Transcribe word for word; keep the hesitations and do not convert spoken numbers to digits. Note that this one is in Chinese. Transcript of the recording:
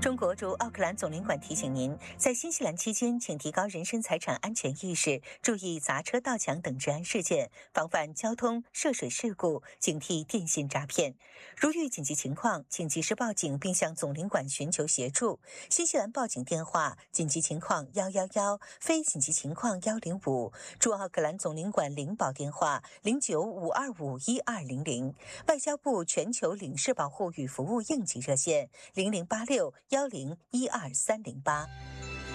中国驻奥克兰总领馆提醒您，在新西兰期间，请提高人身财产安全意识，注意砸车、盗抢等治安事件，防范交通、涉水事故，警惕电信诈骗。如遇紧急情况，请及时报警并向总领馆寻求协助。新西兰报警电话：紧急情况一一一，非紧急情况一零五。驻奥克兰总领馆领保电话：零九五二五一二零零。外交部全球领事保护与服务应急热线：零零八六。幺零一二三零八。